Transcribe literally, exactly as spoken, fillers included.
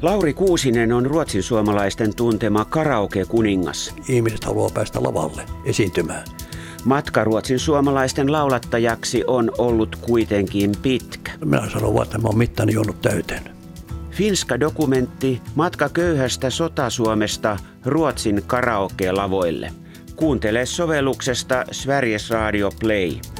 Lauri Kuusinen on ruotsinsuomalaisten tuntema karaoke-kuningas. Ihmiset haluaa päästä lavalle esiintymään. Matka ruotsinsuomalaisten laulattajaksi on ollut kuitenkin pitkä. Minä sanon vaan, että mä oon mittani juonut täyteen. Finska-dokumentti Matka köyhästä sotasuomesta Ruotsin karaoke-lavoille. Kuuntele sovelluksesta Sveriges Radio Play.